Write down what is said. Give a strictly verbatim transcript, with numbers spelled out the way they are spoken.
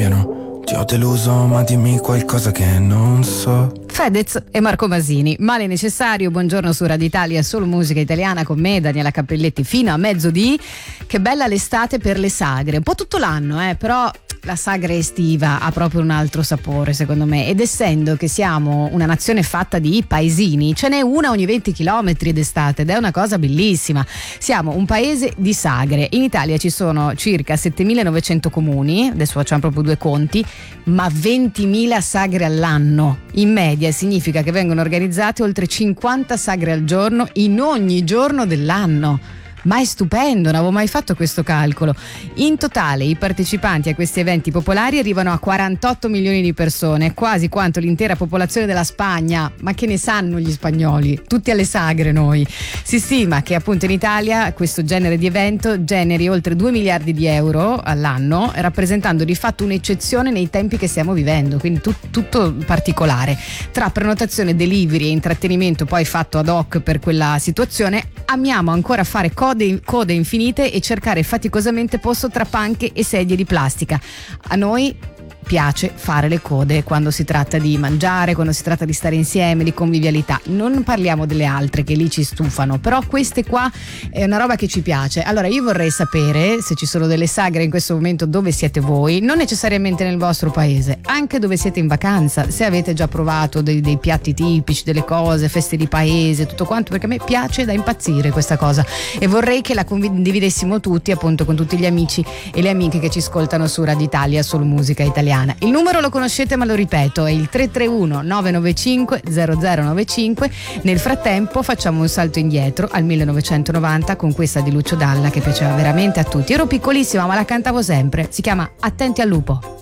cambiano. Ti ho deluso, ma dimmi qualcosa che non so. Fedez e Marco Masini, Male necessario. Buongiorno su Radio Italia, solo musica italiana con me, Daniela Cappelletti, fino a mezzodì. Che bella l'estate per le sagre, un po' tutto l'anno, eh, però la sagra estiva ha proprio un altro sapore secondo me, ed essendo che siamo una nazione fatta di paesini, ce n'è una ogni venti chilometri d'estate ed è una cosa bellissima. Siamo un paese di sagre. In Italia ci sono circa settemilanovecento comuni, adesso facciamo proprio due conti, ma ventimila sagre all'anno. In media significa che vengono organizzate oltre cinquanta sagre al giorno in ogni giorno dell'anno. Ma è stupendo, non avevo mai fatto questo calcolo. In totale i partecipanti a questi eventi popolari arrivano a quarantotto milioni di persone, quasi quanto l'intera popolazione della Spagna. Ma che ne sanno gli spagnoli? Tutti alle sagre noi. Si stima che appunto in Italia questo genere di evento generi oltre due miliardi di euro all'anno, rappresentando di fatto un'eccezione nei tempi che stiamo vivendo, quindi tut, tutto particolare. Tra prenotazione, delivery e intrattenimento poi fatto ad hoc per quella situazione, amiamo ancora fare cose code infinite e cercare faticosamente posto tra panche e sedie di plastica. A noi piace fare le code quando si tratta di mangiare, quando si tratta di stare insieme, di convivialità. Non parliamo delle altre che lì ci stufano, però queste qua è una roba che ci piace. Allora io vorrei sapere se ci sono delle sagre in questo momento, dove siete voi, non necessariamente nel vostro paese, anche dove siete in vacanza, se avete già provato dei, dei piatti tipici, delle cose, feste di paese, tutto quanto, perché a me piace da impazzire questa cosa e vorrei che la condividessimo tutti, appunto, con tutti gli amici e le amiche che ci ascoltano su Radio Italia, solo musica italiana. Il numero lo conoscete, ma lo ripeto, è il tre tre uno nove nove cinque zero zero nove cinque. Nel frattempo facciamo un salto indietro al millenovecentonovanta con questa di Lucio Dalla che piaceva veramente a tutti. Ero piccolissima ma la cantavo sempre, si chiama Attenti al lupo.